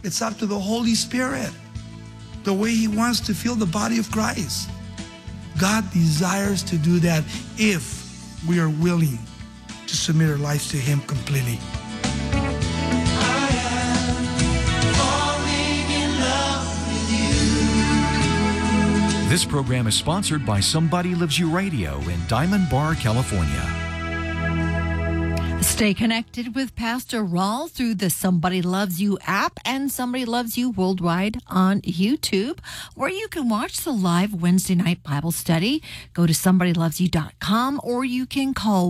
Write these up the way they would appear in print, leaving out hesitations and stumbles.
It's up to the Holy Spirit, the way He wants to fill the body of Christ. God desires to do that if we are willing to submit our lives to Him completely. This program is sponsored by Somebody Loves You Radio in Diamond Bar, California. Stay connected with Pastor Raul through the Somebody Loves You app and Somebody Loves You Worldwide on YouTube, where you can watch the live Wednesday night Bible study. Go to somebodylovesyou.com, or you can call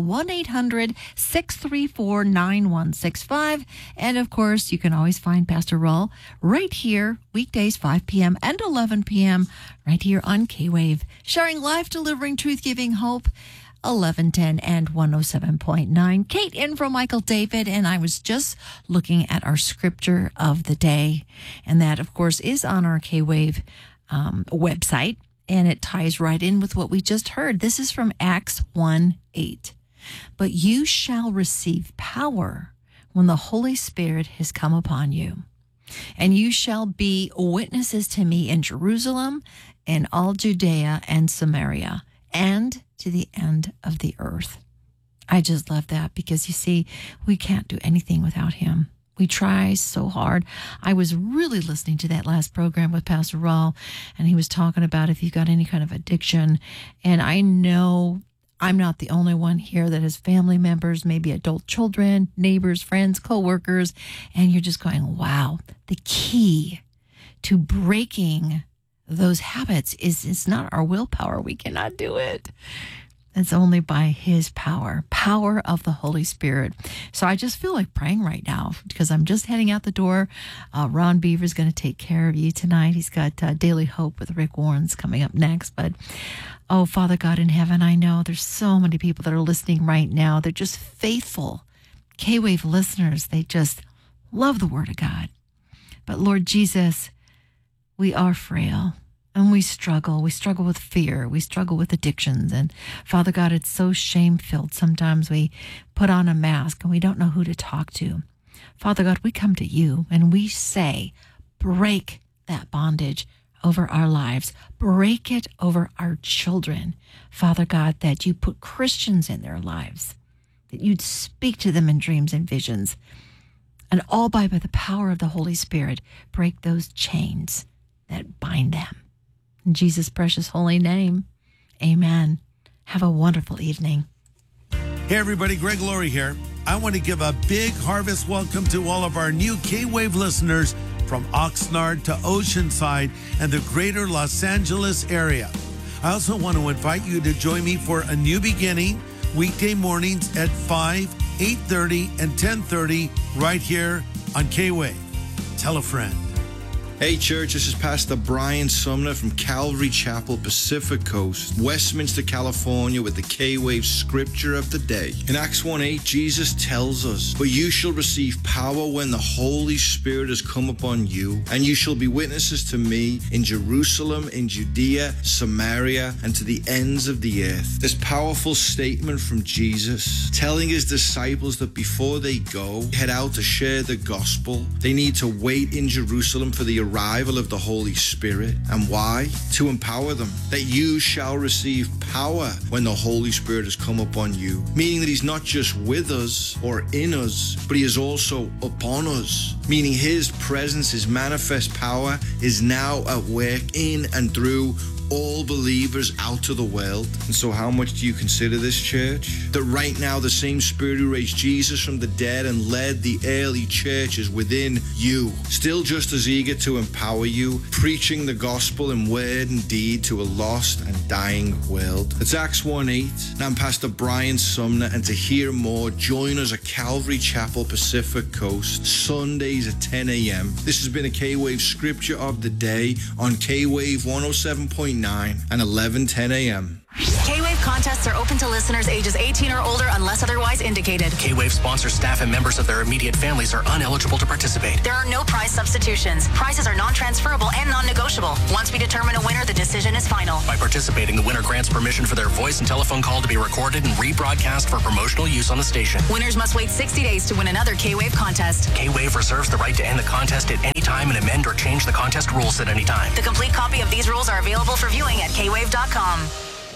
1-800-634-9165. And, of course, you can always find Pastor Raul right here, weekdays 5 p.m. and 11 p.m., right here on K-Wave, sharing life, delivering truth, giving hope. 1110 and 107.9. Kate in from Michael David, and I was just looking at our scripture of the day, and that, of course, is on our K-Wave website, and it ties right in with what we just heard. This is from Acts 1:8. But you shall receive power when the Holy Spirit has come upon you, and you shall be witnesses to me in Jerusalem and all Judea and Samaria, and to the end of the earth. I just love that, because you see, we can't do anything without Him. We try so hard. I was really listening to that last program with Pastor Raul, and he was talking about if you've got any kind of addiction. And I know I'm not the only one here that has family members, maybe adult children, neighbors, friends, co-workers, and you're just going, wow, the key to breaking those habits is it's not our willpower. We cannot do it. It's only by His power of the Holy Spirit. So I just feel like praying right now, because I'm just heading out the door. Ron Beaver's going to take care of you tonight. He's got Daily Hope with Rick Warren's coming up next. But, oh, Father God in heaven, I know there's so many people that are listening right now. They're just faithful K-Wave listeners. They just love the Word of God. But Lord Jesus, we are frail, and we struggle. We struggle with fear. We struggle with addictions. And Father God, it's so shame-filled. Sometimes we put on a mask and we don't know who to talk to. Father God, we come to you and we say, break that bondage over our lives. Break it over our children. Father God, that you put Christians in their lives, that you'd speak to them in dreams and visions, and all by the power of the Holy Spirit, break those chains that bind them. In Jesus' precious holy name, amen. Have a wonderful evening. Hey everybody, Greg Laurie here. I want to give a big harvest welcome to all of our new K-Wave listeners from Oxnard to Oceanside and the greater Los Angeles area. I also want to invite you to join me for a new beginning, weekday mornings at 5, 8:30, and 10:30 right here on K-Wave. Tell a friend. Hey church, this is Pastor Brian Sumner from Calvary Chapel, Pacific Coast, Westminster, California, with the K-Wave Scripture of the Day. In Acts 1:8, Jesus tells us, "But you shall receive power when the Holy Spirit has come upon you, and you shall be witnesses to me in Jerusalem, in Judea, Samaria, and to the ends of the earth." This powerful statement from Jesus, telling his disciples that before they go, head out to share the gospel, they need to wait in Jerusalem for the arrival of the Holy Spirit. And why? To empower them. That you shall receive power when the Holy Spirit has come upon you. Meaning that he's not just with us or in us, but he is also upon us. Meaning his presence, his manifest power is now at work in and through all believers out to the world. And so how much do you consider this, church? That right now the same Spirit who raised Jesus from the dead and led the early church is within you, still just as eager to empower you, preaching the gospel in word and deed to a lost and dying world. It's Acts 1:8. And I'm Pastor Brian Sumner, and to hear more, join us at Calvary Chapel, Pacific Coast, Sundays at 10 a.m. This has been a K-Wave Scripture of the Day on K-Wave 107.9 and 11:10 a.m. K-Wave Contests are open to listeners ages 18 or older unless otherwise indicated. K-Wave sponsor staff and members of their immediate families are uneligible to participate. There are no prize substitutions. Prizes are non-transferable and non-negotiable. Once we determine a winner, the decision is final. By participating, the winner grants permission for their voice and telephone call to be recorded and rebroadcast for promotional use on the station. Winners must wait 60 days to win another K-Wave contest. K-Wave reserves the right to end the contest at any time and amend or change the contest rules at any time. The complete copy of these rules are available for viewing at kwave.com.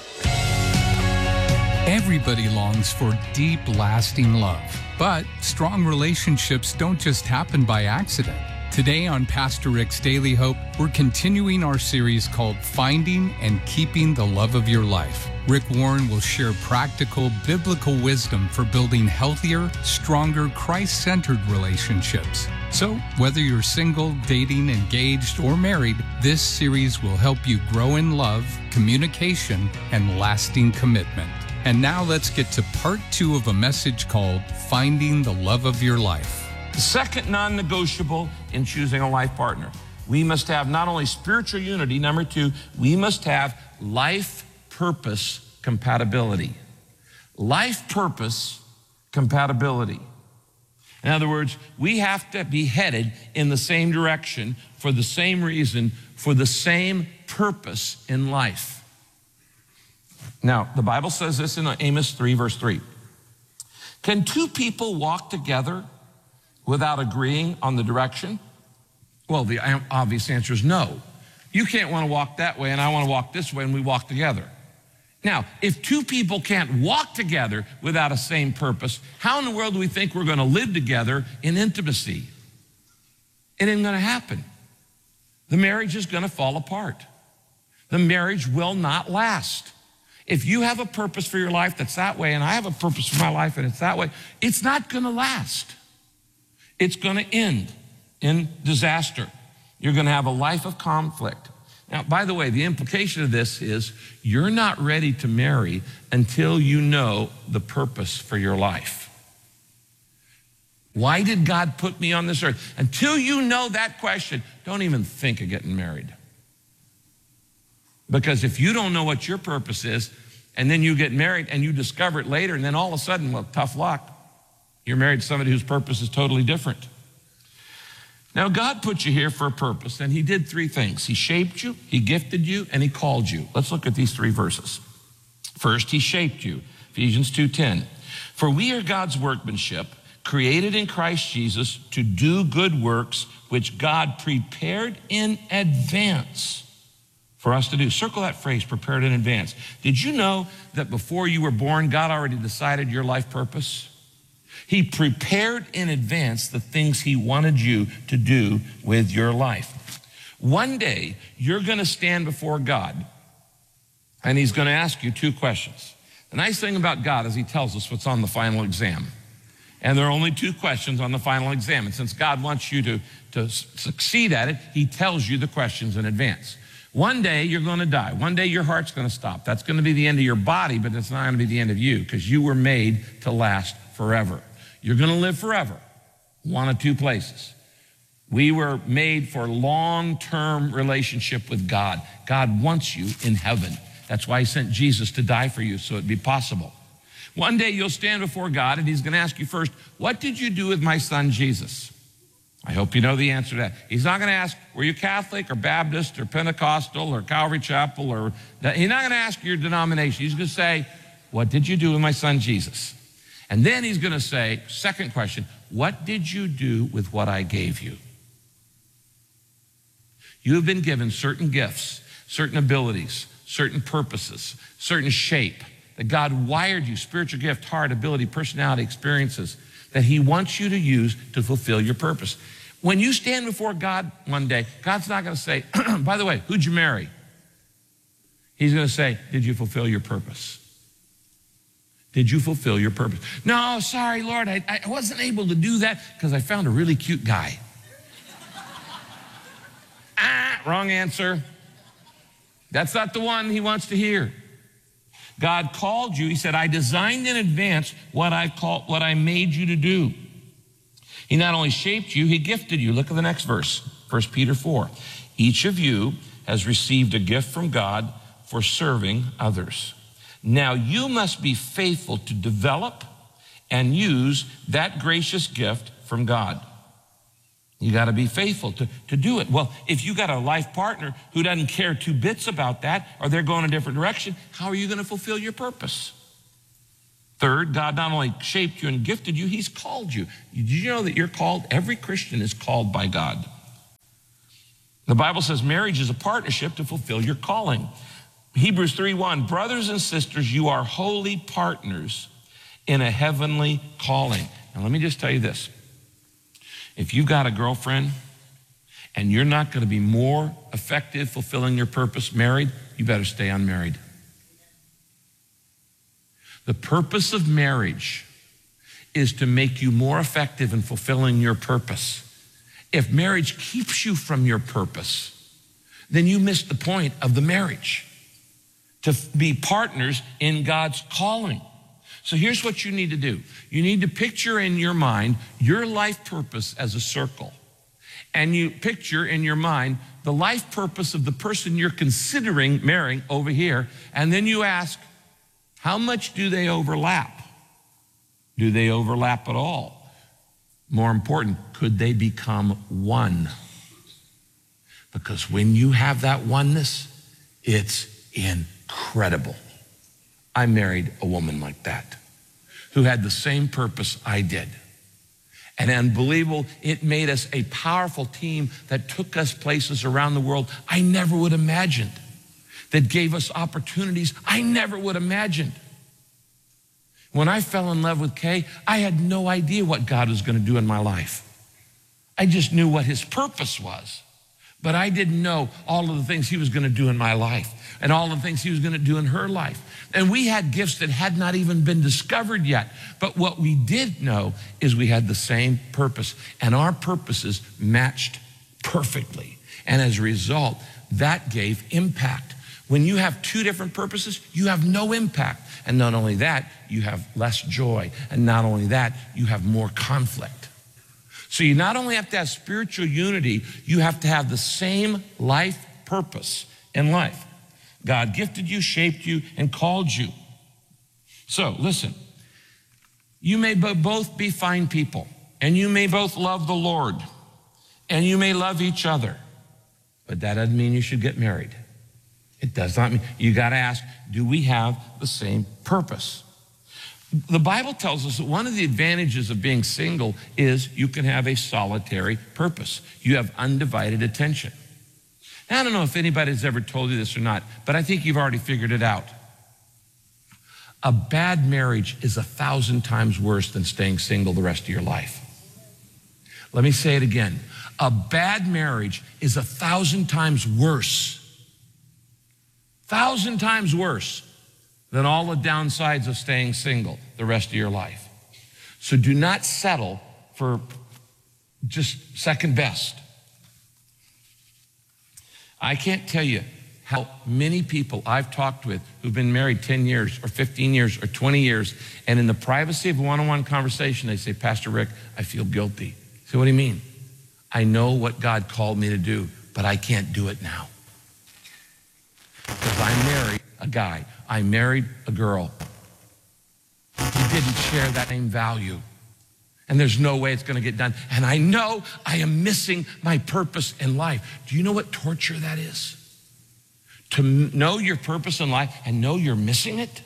Everybody longs for deep, lasting love. But strong relationships don't just happen by accident. Today on Pastor Rick's Daily Hope, we're continuing our series called Finding and Keeping the Love of Your Life. Rick Warren will share practical biblical wisdom for building healthier, stronger, Christ-centered relationships. So, whether you're single, dating, engaged, or married, this series will help you grow in love, communication, and lasting commitment. And now let's get to part 2 of a message called Finding the Love of Your Life. The second non-negotiable in choosing a life partner. We must have not only spiritual unity, number 2, we must have life purpose compatibility. Life purpose compatibility. In other words, we have to be headed in the same direction for the same reason, for the same purpose in life. Now, the Bible says this in Amos 3, verse 3. Can two people walk together without agreeing on the direction? Well, the obvious answer is no. You can't want to walk that way and I want to walk this way and we walk together. Now, if two people can't walk together without a same purpose, how in the world do we think we're going to live together in intimacy? It ain't going to happen. The marriage is going to fall apart. The marriage will not last. If you have a purpose for your life that's that way, and I have a purpose for my life and it's that way, it's not going to last. It's going to end in disaster. You're going to have a life of conflict. Now, by the way, the implication of this is you're not ready to marry until you know the purpose for your life. Why did God put me on this earth? Until you know that question, don't even think of getting married. Because if you don't know what your purpose is, and then you get married and you discover it later, and then all of a sudden, well, tough luck. You're married to somebody whose purpose is totally different. Now, God put you here for a purpose, and he did 3 things. He shaped you, he gifted you, and he called you. Let's look at these 3 verses. First, he shaped you. Ephesians 2:10. For we are God's workmanship, created in Christ Jesus to do good works, which God prepared in advance for us to do. Circle that phrase, prepared in advance. Did you know that before you were born, God already decided your life purpose? He prepared in advance the things he wanted you to do with your life. One day, you're going to stand before God, and he's going to ask you 2 questions. The nice thing about God is he tells us what's on the final exam. And there are only 2 questions on the final exam. And since God wants you to succeed at it, he tells you the questions in advance. One day you're going to die. One day your heart's going to stop. That's going to be the end of your body, but it's not going to be the end of you because you were made to last forever. You're going to live forever, one of 2 places. We were made for long-term relationship with God. God wants you in heaven. That's why he sent Jesus to die for you, so it'd be possible. One day you'll stand before God and he's going to ask you first, what did you do with my son Jesus? I hope you know the answer to that. He's not going to ask, were you Catholic or Baptist or Pentecostal or Calvary Chapel or that. He's not going to ask your denomination. He's going to say, what did you do with my son Jesus? And then he's going to say, second question, what did you do with what I gave you? You have been given certain gifts, certain abilities, certain purposes, certain shape, that God wired you, spiritual gift, heart, ability, personality, experiences, that he wants you to use to fulfill your purpose. When you stand before God one day, God's not going to say, by the way, who'd you marry? He's going to say, did you fulfill your purpose? Did you fulfill your purpose? No, sorry, Lord, I wasn't able to do that because I found a really cute guy. Wrong answer. That's not the one he wants to hear. God called you. He said, I designed in advance what I made you to do. He not only shaped you, he gifted you. Look at the next verse, 1 Peter 4. Each of you has received a gift from God for serving others. Now you must be faithful to develop and use that gracious gift from God. You got to be faithful to do it. Well, if you got a life partner who doesn't care two bits about that, or they're going a different direction, how are you going to fulfill your purpose? Third, God not only shaped you and gifted you, he's called you. Did you know that you're called? Every Christian is called by God. The Bible says marriage is a partnership to fulfill your calling. Hebrews 3:1, brothers and sisters, you are holy partners in a heavenly calling. Now let me just tell you this. If you've got a girlfriend and you're not going to be more effective fulfilling your purpose married, you better stay unmarried. The purpose of marriage is to make you more effective in fulfilling your purpose. If marriage keeps you from your purpose, then you miss the point of the marriage, to be partners in God's calling. So here's what you need to do. You need to picture in your mind your life purpose as a circle. And you picture in your mind the life purpose of the person you're considering marrying over here. And then you ask, how much do they overlap? Do they overlap at all? More important, could they become one? Because when you have that oneness, it's incredible. I married a woman like that who had the same purpose I did. And unbelievable, it made us a powerful team that took us places around the world I never would have imagined, that gave us opportunities I never would have imagined. When I fell in love with Kay, I had no idea what God was going to do in my life. I just knew what his purpose was, but I didn't know all of the things he was going to do in my life and all the things he was going to do in her life. And we had gifts that had not even been discovered yet. But what we did know is we had the same purpose, and our purposes matched perfectly. And as a result, that gave impact. When you have two different purposes, you have no impact. And not only that, you have less joy. And not only that, you have more conflict. So you not only have to have spiritual unity, you have to have the same life purpose in life. God gifted you, shaped you, and called you. So listen, you may both be fine people, and you may both love the Lord, and you may love each other, but that doesn't mean you should get married. It does not mean. You got to ask, do we have the same purpose? The Bible tells us that one of the advantages of being single is you can have a solitary purpose. You have undivided attention. Now, I don't know if anybody's ever told you this or not, but I think you've already figured it out. A bad marriage is 1,000 times worse than staying single the rest of your life. Let me say it again. A bad marriage is 1,000 times worse. 1,000 times worse than all the downsides of staying single the rest of your life. So do not settle for just second best. I can't tell you how many people I've talked with who've been married 10 years or 15 years or 20 years, and in the privacy of a one-on-one conversation, they say, Pastor Rick, I feel guilty. So what do you mean? I know what God called me to do, but I can't do it now. Because I married a guy, I married a girl who didn't share that same value. And there's no way it's going to get done. And I know I am missing my purpose in life. Do you know what torture that is? To know your purpose in life and know you're missing it?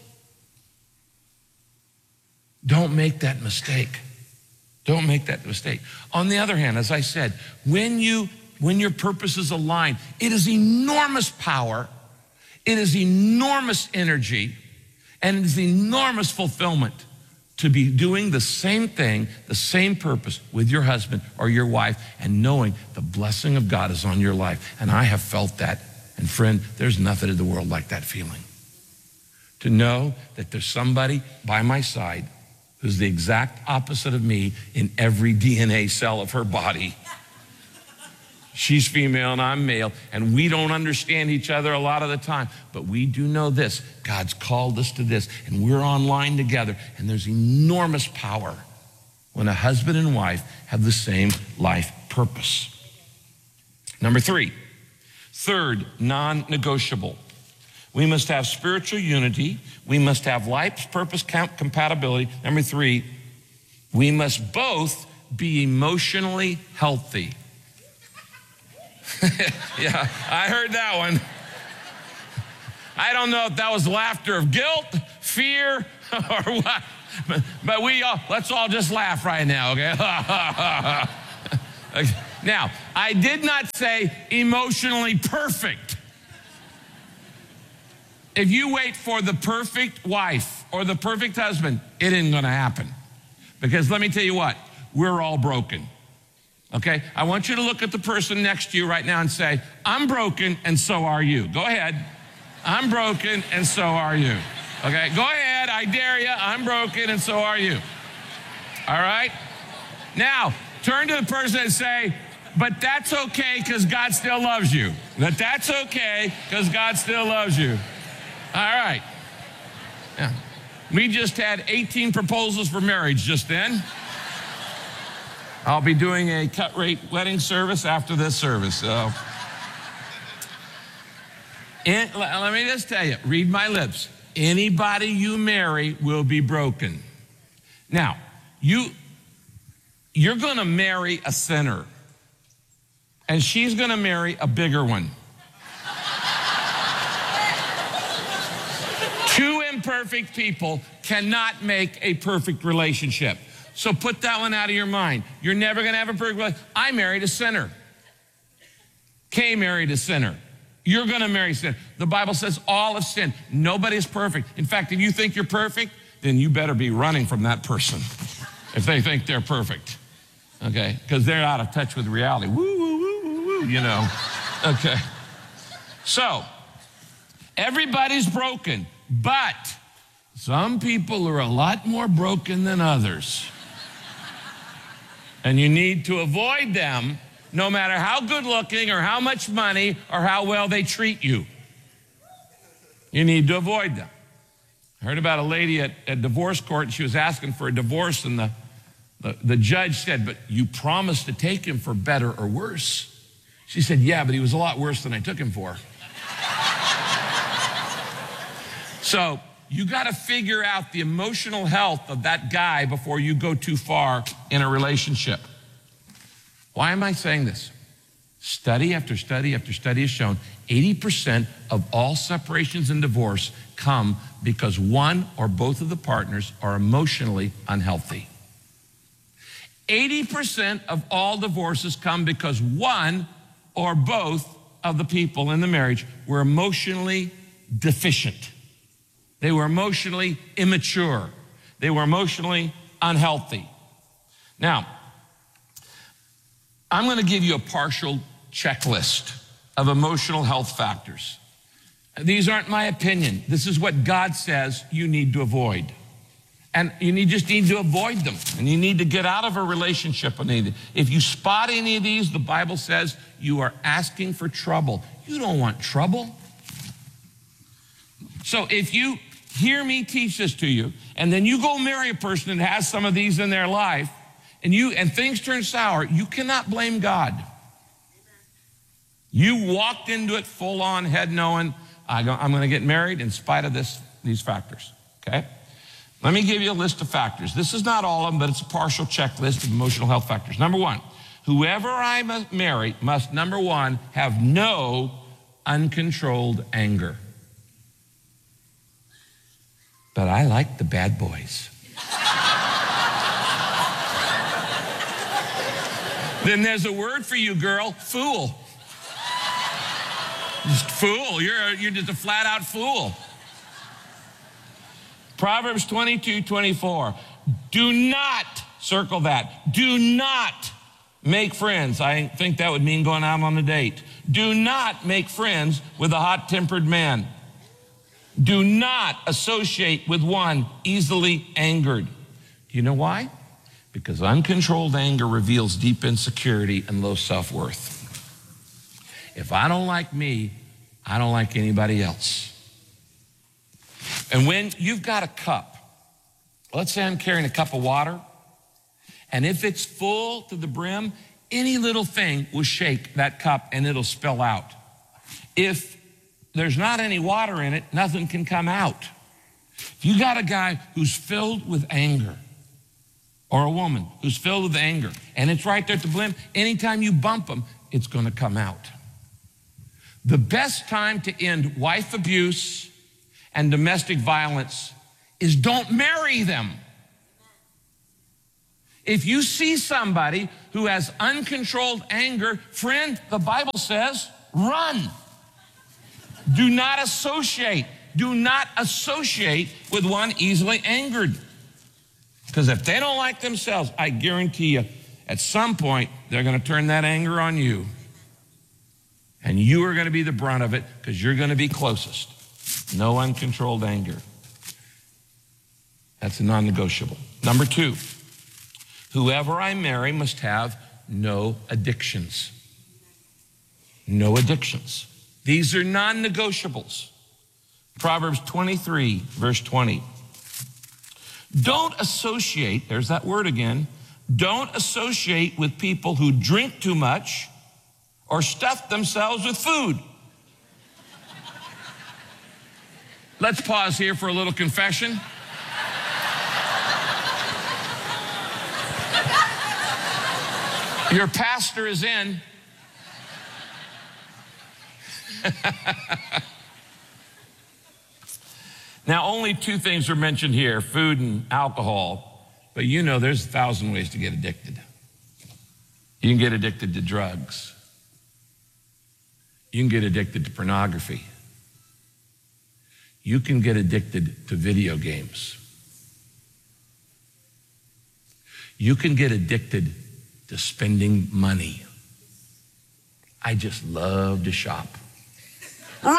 Don't make that mistake. Don't make that mistake. On the other hand, as I said, when your purpose is aligned, it is enormous power, it is enormous energy, and it is enormous fulfillment to be doing the same thing, the same purpose with your husband or your wife, and knowing the blessing of God is on your life. And I have felt that. And friend, there's nothing in the world like that feeling. To know that there's somebody by my side who's the exact opposite of me in every DNA cell of her body. She's female and I'm male, and we don't understand each other a lot of the time, but we do know this. God's called us to this, and we're online together, and there's enormous power when a husband and wife have the same life purpose. Number 3, third, non-negotiable. We must have spiritual unity. We must have life purpose compatibility. Number 3, we must both be emotionally healthy. Yeah, I heard that one. I don't know if that was laughter of guilt, fear, or what. But let's all just laugh right now, okay? Now, I did not say emotionally perfect. If you wait for the perfect wife or the perfect husband, it isn't going to happen. Because let me tell you what, we're all broken. Okay? I want you to look at the person next to you right now and say, I'm broken and so are you. Go ahead. I'm broken and so are you. Okay? Go ahead. I dare you. I'm broken and so are you. All right? Now, turn to the person and say, but that's okay because God still loves you. That's okay because God still loves you. All right. Yeah. We just had 18 proposals for marriage just then. I'll be doing a cut rate wedding service after this service. So, let me just tell you, read my lips. Anybody you marry will be broken. Now, you're going to marry a sinner, and she's going to marry a bigger one. Two imperfect people cannot make a perfect relationship. So put that one out of your mind. You're never going to have a perfect relationship. I married a sinner. Kay married a sinner. You're going to marry a sinner. The Bible says all have sinned. Nobody's perfect. In fact, if you think you're perfect, then you better be running from that person if they think they're perfect. Okay? Because they're out of touch with reality. Woo, woo, woo, woo, woo, you know. Okay. So, everybody's broken, but some people are a lot more broken than others. And you need to avoid them no matter how good looking or how much money or how well they treat you. You need to avoid them. I heard about a lady at divorce court, and she was asking for a divorce, and the judge said, but you promised to take him for better or worse. She said, yeah, but he was a lot worse than I took him for. So you got to figure out the emotional health of that guy before you go too far in a relationship. Why am I saying this? Study after study after study has shown 80% of all separations and divorce come because one or both of the partners are emotionally unhealthy. 80% of all divorces come because one or both of the people in the marriage were emotionally deficient. They were emotionally immature. They were emotionally unhealthy. Now, I'm going to give you a partial checklist of emotional health factors. These aren't my opinion. This is what God says you need to avoid. And you just need to avoid them. And you need to get out of a relationship with any. If you spot any of these, the Bible says you are asking for trouble. You don't want trouble. So if you hear me teach this to you, and then you go marry a person that has some of these in their life, and things turn sour, you cannot blame God. You walked into it full on, head knowing, I'm going to get married in spite of these factors, okay? Let me give you a list of factors. This is not all of them, but it's a partial checklist of emotional health factors. Number one, whoever I must marry must, number one, have no uncontrolled anger. But I like the bad boys. Then there's a word for you, girl, fool. Just fool, you're just a flat out fool. Proverbs 22:24. Do not, circle that, do not make friends. I think that would mean going out on a date. Do not make friends with a hot-tempered man. Do not associate with one easily angered. Do you know why? Because uncontrolled anger reveals deep insecurity and low self-worth. If I don't like me, I don't like anybody else. And when you've got a cup, let's say I'm carrying a cup of water, and if it's full to the brim, any little thing will shake that cup and it'll spill out. If there's not any water in it, nothing can come out. If you got a guy who's filled with anger, or a woman who's filled with anger, and it's right there at the brim, anytime you bump them, it's going to come out. The best time to end wife abuse and domestic violence is don't marry them. If you see somebody who has uncontrolled anger, friend, the Bible says, run. Do not associate. Do not associate with one easily angered. Because if they don't like themselves, I guarantee you, at some point, they're going to turn that anger on you. And you are going to be the brunt of it because you're going to be closest. No uncontrolled anger. That's a non-negotiable. Number 2, whoever I marry must have no addictions. No addictions. These are non-negotiables. Proverbs 23, verse 20. Don't associate, there's that word again, don't associate with people who drink too much or stuff themselves with food. Let's pause here for a little confession. Your pastor is in. Now, only 2 things are mentioned here, food and alcohol, but you know there's 1,000 ways to get addicted. You can get addicted to drugs. You can get addicted to pornography. You can get addicted to video games. You can get addicted to spending money. I just love to shop. Run!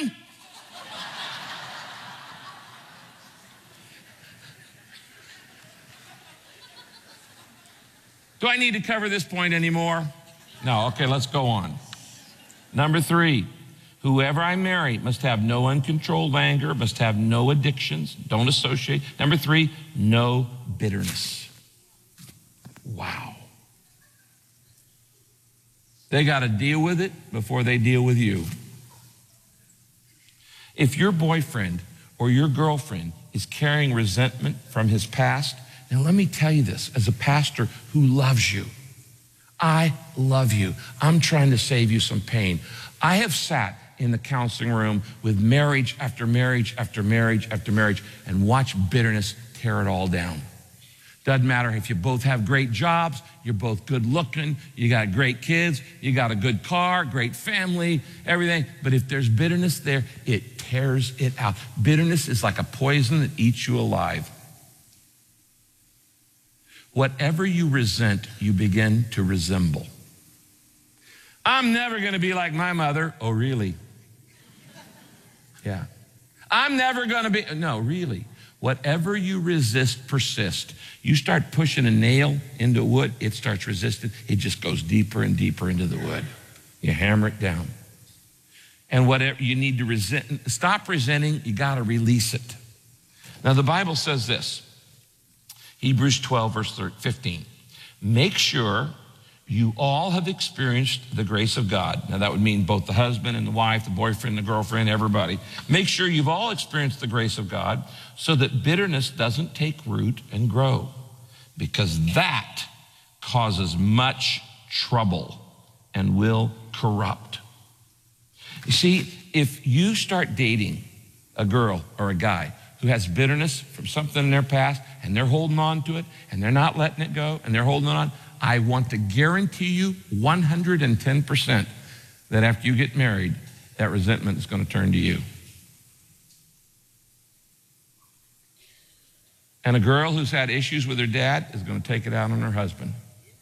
Do I need to cover this point anymore? No, okay, let's go on. Number 3, whoever I marry must have no uncontrolled anger, must have no addictions, don't associate. Number 3, no bitterness. Wow. They got to deal with it before they deal with you. If your boyfriend or your girlfriend is carrying resentment from his past, now let me tell you this, as a pastor who loves you, I love you. I'm trying to save you some pain. I have sat in the counseling room with marriage after marriage after marriage after marriage and watched bitterness tear it all down. Doesn't matter if you both have great jobs, you're both good looking, you got great kids, you got a good car, great family, everything. But if there's bitterness there, it tears it out. Bitterness is like a poison that eats you alive. Whatever you resent, you begin to resemble. I'm never going to be like my mother. Oh, really? Yeah. I'm never going to be. No, really. Whatever you resist persists. You start pushing a nail into wood, it starts resisting. It just goes deeper and deeper into the wood. You hammer it down. And whatever you need to resent, stop resenting, you got to release it. Now, the Bible says this. Hebrews 12, verse 15. Make sure you all have experienced the grace of God. Now, that would mean both the husband and the wife, the boyfriend, the girlfriend, everybody. Make sure you've all experienced the grace of God so that bitterness doesn't take root and grow, because that causes much trouble and will corrupt. You see, if you start dating a girl or a guy who has bitterness from something in their past and they're holding on to it and they're not letting it go and they're holding on, I want to guarantee you 110% that after you get married, that resentment is going to turn to you. And a girl who's had issues with her dad is going to take it out on her husband.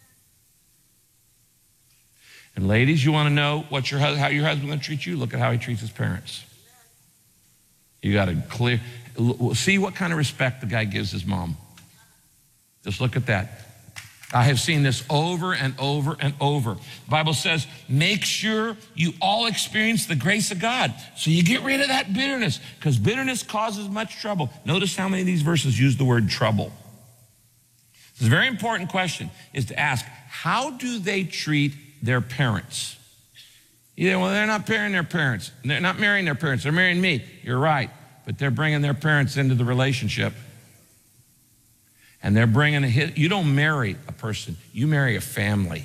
And ladies, you want to know what how your husband's going to treat you? Look at how he treats his parents. You got to see what kind of respect the guy gives his mom. Just look at that. I have seen this over and over and over. The Bible says, make sure you all experience the grace of God. So you get rid of that bitterness, because bitterness causes much trouble. Notice how many of these verses use the word trouble. This is a very important question, is to ask, how do they treat their parents? Yeah, well, they're not marrying their parents. They're not marrying their parents. They're marrying me. You're right. But they're bringing their parents into the relationship. And they're bringing you don't marry a person. You marry a family.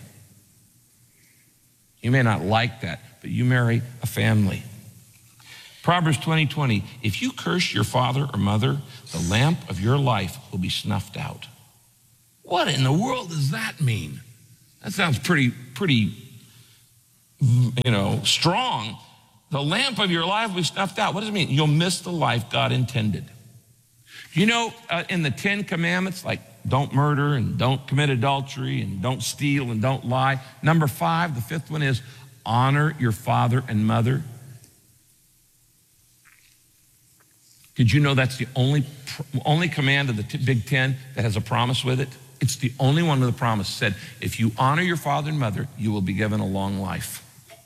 You may not like that, but you marry a family. Proverbs 20:20, if you curse your father or mother, the lamp of your life will be snuffed out. What in the world does that mean? That sounds pretty, strong. The lamp of your life will be snuffed out. What does it mean? You'll miss the life God intended. You know, in the 10 Commandments, like don't murder and don't commit adultery and don't steal and don't lie. Number 5, the 5th one is honor your father and mother. Did you know that's the only command of the Big 10 that has a promise with it? It's the only one with a promise. Said, if you honor your father and mother, you will be given a long life.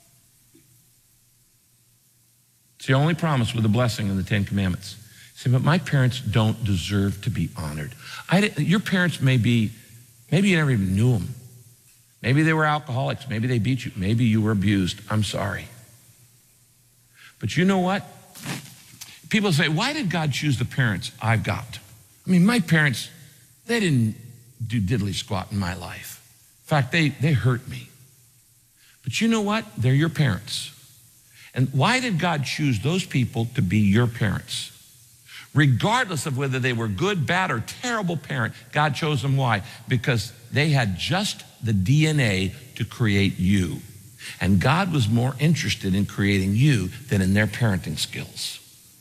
It's the only promise with a blessing in the 10 Commandments. Say, but my parents don't deserve to be honored. Your parents maybe you never even knew them. Maybe they were alcoholics. Maybe they beat you. Maybe you were abused. I'm sorry. But you know what? People say, why did God choose the parents I've got? I mean, my parents, they didn't do diddly squat in my life. In fact, they hurt me. But you know what? They're your parents. And why did God choose those people to be your parents? Regardless of whether they were good, bad, or terrible parent, God chose them. Why? Because they had just the DNA to create you. And God was more interested in creating you than in their parenting skills.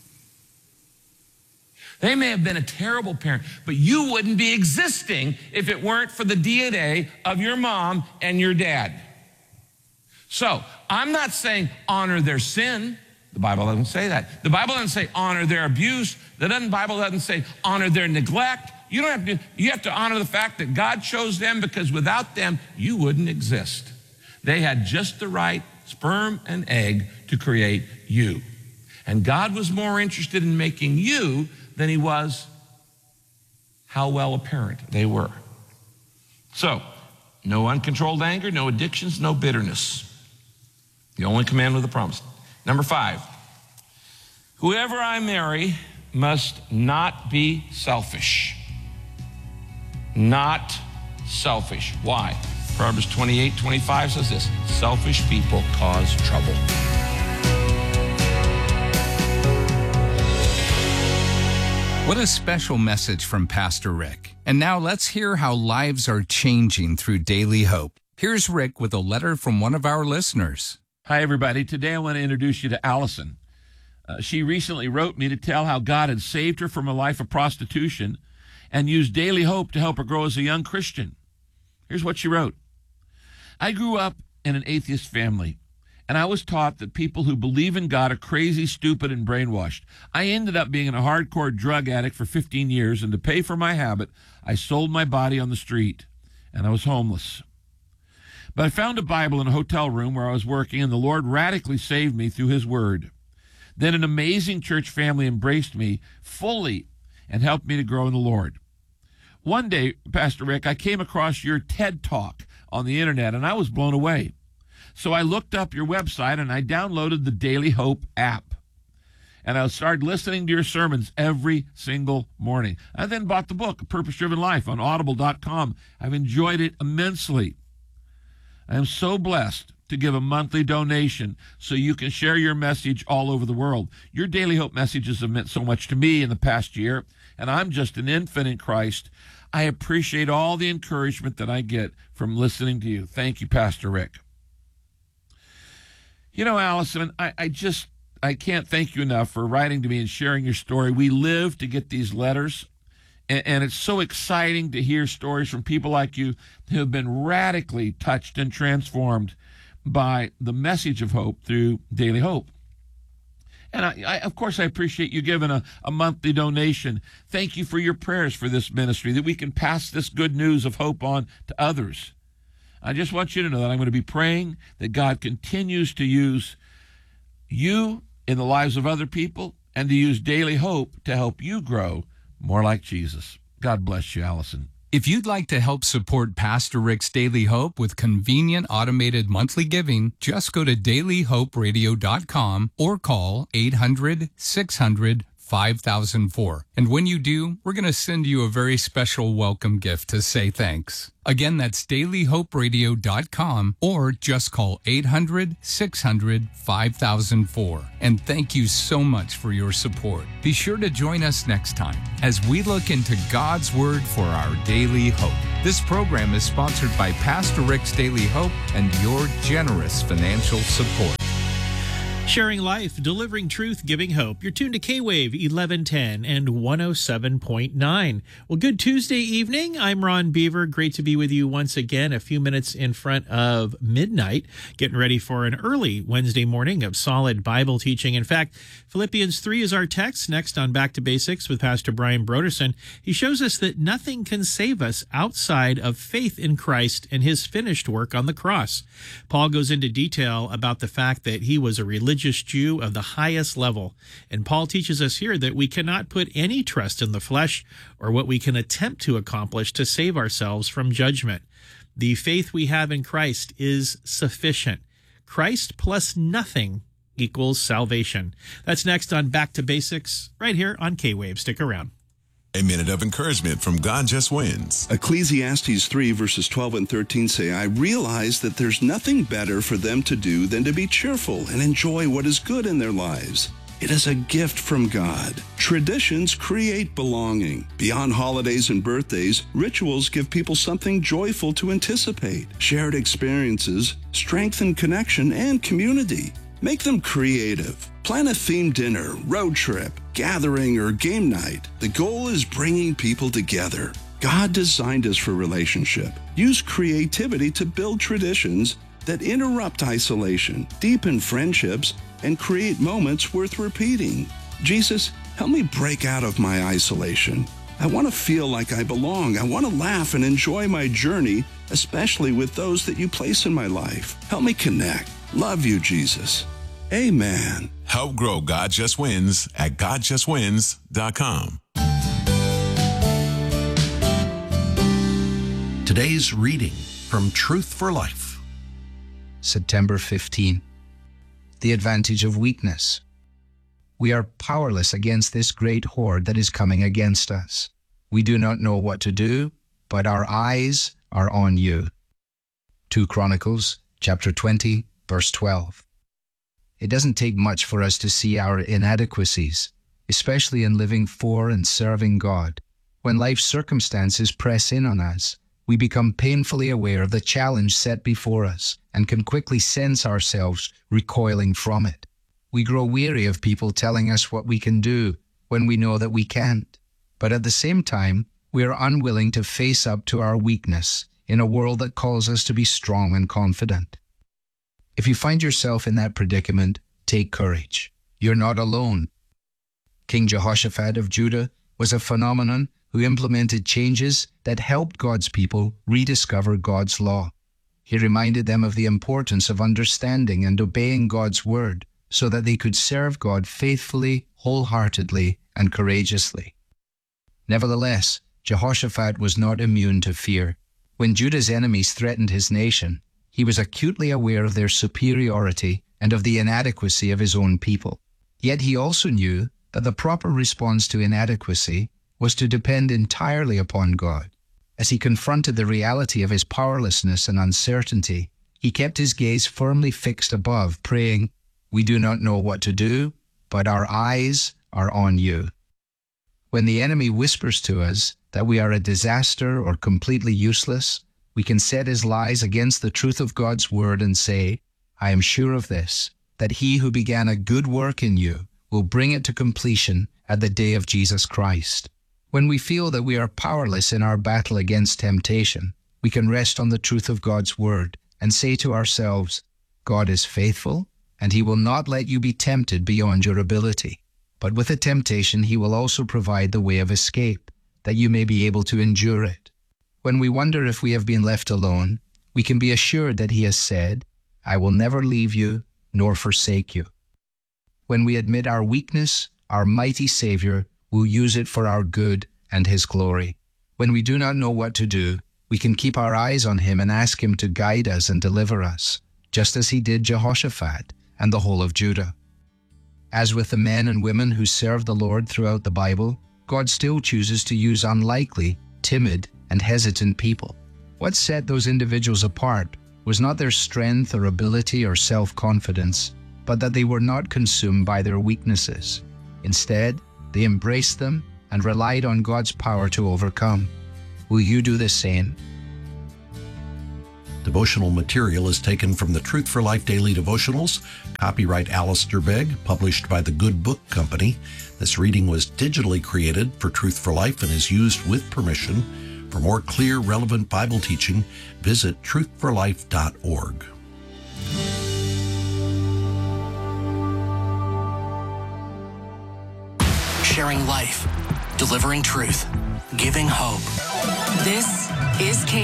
They may have been a terrible parent, but you wouldn't be existing if it weren't for the DNA of your mom and your dad. So I'm not saying honor their sin. The Bible doesn't say that. The Bible doesn't say honor their abuse. The Bible doesn't say honor their neglect. You have to honor the fact that God chose them, because without them, you wouldn't exist. They had just the right sperm and egg to create you. And God was more interested in making you than he was how well a parent they were. So, no uncontrolled anger, no addictions, no bitterness. The only command with a promise. Number 5, whoever I marry must not be selfish. Not selfish. Why? Proverbs 28:25 says this, selfish people cause trouble. What a special message from Pastor Rick. And now let's hear how lives are changing through Daily Hope. Here's Rick with a letter from one of our listeners. Hi, everybody. Today I want to introduce you to Allison. She recently wrote me to tell how God had saved her from a life of prostitution and used Daily Hope to help her grow as a young Christian. Here's what she wrote. I grew up in an atheist family, and I was taught that people who believe in God are crazy, stupid, and brainwashed. I ended up being a hardcore drug addict for 15 years, and to pay for my habit, I sold my body on the street, and I was homeless. But I found a Bible in a hotel room where I was working, and the Lord radically saved me through his word. Then an amazing church family embraced me fully and helped me to grow in the Lord. One day, Pastor Rick, I came across your TED Talk on the internet, and I was blown away. So I looked up your website, and I downloaded the Daily Hope app. And I started listening to your sermons every single morning. I then bought the book, A Purpose-Driven Life, on audible.com. I've enjoyed it immensely. I am so blessed to give a monthly donation so you can share your message all over the world. Your Daily Hope messages have meant so much to me in the past year, and I'm just an infant in Christ. I appreciate all the encouragement that I get from listening to you. Thank you, Pastor Rick. You know, Allison, I can't thank you enough for writing to me and sharing your story. We live to get these letters, and it's so exciting to hear stories from people like you who have been radically touched and transformed by the message of hope through Daily Hope. And I of course, I appreciate you giving a monthly donation. Thank you for your prayers for this ministry, that we can pass this good news of hope on to others. I just want you to know that I'm going to be praying that God continues to use you in the lives of other people and to use Daily Hope to help you grow more like Jesus. God bless you, Allison. If you'd like to help support Pastor Rick's Daily Hope with convenient automated monthly giving, just go to dailyhoperadio.com or call 800-600-5004. And when you do, we're going to send you a very special welcome gift to say thanks. Again, that's dailyhoperadio.com or just call 800-600-5004. And thank you so much for your support. Be sure to join us next time as we look into God's Word for our daily hope. This program is sponsored by Pastor Rick's Daily Hope and your generous financial support. Sharing life, delivering truth, giving hope. You're tuned to K-Wave 1110 and 107.9. Well, good Tuesday evening. I'm Ron Beaver. Great to be with you once again, a few minutes in front of midnight, getting ready for an early Wednesday morning of solid Bible teaching. In fact, Philippians 3 is our text. Next on Back to Basics with Pastor Brian Broderson, he shows us that nothing can save us outside of faith in Christ and his finished work on the cross. Paul goes into detail about the fact that he was a religious Jew of the highest level. And Paul teaches us here that we cannot put any trust in the flesh or what we can attempt to accomplish to save ourselves from judgment. The faith we have in Christ is sufficient. Christ plus nothing equals salvation. That's next on Back to Basics, right here on K-Wave. Stick around. A minute of encouragement from God Just Wins. Ecclesiastes 3 verses 12 and 13 say, I realize that there's nothing better for them to do than to be cheerful and enjoy what is good in their lives. It is a gift from God. Traditions create belonging. Beyond holidays and birthdays, rituals give people something joyful to anticipate. Shared experiences strengthen connection and community. Make them creative. Plan a themed dinner, road trip, gathering, or game night. The goal is bringing people together. God designed us for relationship. Use creativity to build traditions that interrupt isolation, deepen friendships, and create moments worth repeating. Jesus, help me break out of my isolation. I want to feel like I belong. I want to laugh and enjoy my journey, especially with those that you place in my life. Help me connect. Love you, Jesus. Amen. Help grow God Just Wins at GodJustWins.com. Today's reading from Truth for Life. September 15. The advantage of weakness. We are powerless against this great horde that is coming against us. We do not know what to do, but our eyes are on you. 2 Chronicles chapter 20, verse 12. It doesn't take much for us to see our inadequacies, especially in living for and serving God. When life circumstances press in on us, we become painfully aware of the challenge set before us and can quickly sense ourselves recoiling from it. We grow weary of people telling us what we can do when we know that we can't. But at the same time, we are unwilling to face up to our weakness in a world that calls us to be strong and confident. If you find yourself in that predicament, take courage. You're not alone. King Jehoshaphat of Judah was a phenomenon who implemented changes that helped God's people rediscover God's law. He reminded them of the importance of understanding and obeying God's word so that they could serve God faithfully, wholeheartedly, and courageously. Nevertheless, Jehoshaphat was not immune to fear. When Judah's enemies threatened his nation, he was acutely aware of their superiority and of the inadequacy of his own people. Yet he also knew that the proper response to inadequacy was to depend entirely upon God. As he confronted the reality of his powerlessness and uncertainty, he kept his gaze firmly fixed above, praying, "We do not know what to do, but our eyes are on you." When the enemy whispers to us that we are a disaster or completely useless, we can set his lies against the truth of God's word and say, "I am sure of this, that he who began a good work in you will bring it to completion at the day of Jesus Christ." When we feel that we are powerless in our battle against temptation, we can rest on the truth of God's word and say to ourselves, "God is faithful, and he will not let you be tempted beyond your ability. But with the temptation, he will also provide the way of escape, that you may be able to endure it." When we wonder if we have been left alone, we can be assured that he has said, "I will never leave you nor forsake you." When we admit our weakness, our mighty Savior will use it for our good and his glory. When we do not know what to do, we can keep our eyes on him and ask him to guide us and deliver us, just as he did Jehoshaphat and the whole of Judah. As with the men and women who served the Lord throughout the Bible, God still chooses to use unlikely, timid, and hesitant people. What set those individuals apart was not their strength or ability or self-confidence, but that they were not consumed by their weaknesses. Instead, they embraced them and relied on God's power to overcome. Will you do the same? Devotional material is taken from the Truth for Life Daily Devotionals, copyright Alistair Begg, published by the Good Book Company. This reading was digitally created for Truth for Life and is used with permission. For more clear, relevant Bible teaching, visit truthforlife.org. Sharing life, delivering truth, giving hope. This is K